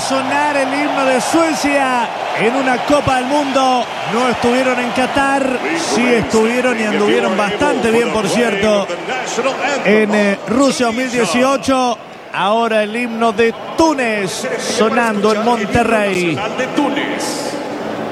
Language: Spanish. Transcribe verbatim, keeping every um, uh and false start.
sonar el himno de Suecia en una Copa del Mundo. No estuvieron en Qatar, sí estuvieron y anduvieron bastante bien, por cierto, en eh, Rusia dos mil dieciocho. Ahora el himno de Túnez sonando en Monterrey. De Túnez.